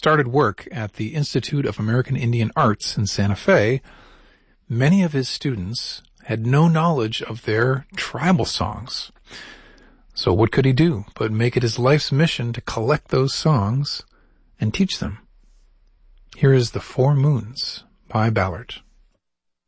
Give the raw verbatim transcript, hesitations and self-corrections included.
started work at the Institute of American Indian Arts in Santa Fe, many of his students had no knowledge of their tribal songs. So what could he do but make it his life's mission to collect those songs and teach them? Here is The Four Moons by Ballard.